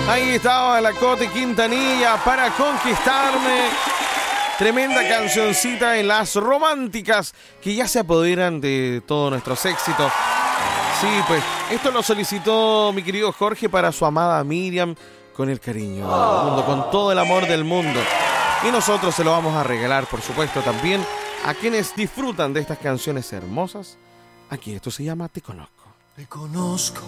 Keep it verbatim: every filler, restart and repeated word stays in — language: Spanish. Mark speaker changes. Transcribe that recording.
Speaker 1: Ahí estaba la Cote Quintanilla, Para Conquistarme. Tremenda cancioncita en las románticas que ya se apoderan de todos nuestros éxitos. Sí, pues esto lo solicitó mi querido Jorge para su amada Miriam con el cariño del mundo, con todo el amor del mundo. Y nosotros se lo vamos a regalar, por supuesto, también a quienes disfrutan de estas canciones hermosas. Aquí esto se llama Te Conozco.
Speaker 2: Te conozco